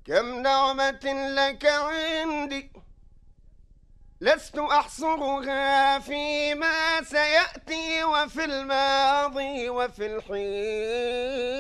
كم نعمة لك عندي لست أحصرها فيما سيأتي وفي الماضي وفي الحين.